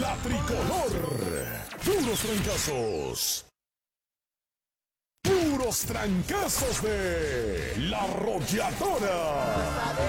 la tricolor. Puros trancazos. Puros trancazos de La Arrolladora.